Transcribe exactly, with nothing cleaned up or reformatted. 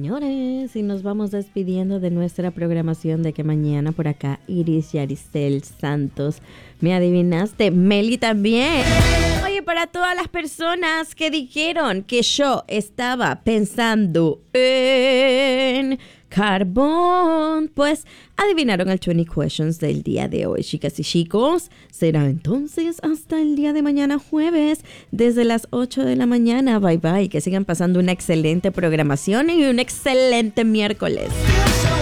señores, y nos vamos despidiendo de nuestra programación de que mañana por acá Iris Yaricel Santos. ¿Me adivinaste? Meli también. Oye, para todas las personas que dijeron que yo estaba pensando en carbón, pues adivinaron el veinte questions del día de hoy, chicas y chicos. Será entonces hasta el día de mañana jueves, desde las ocho de la mañana. Bye bye, que sigan pasando una excelente programación y un excelente miércoles.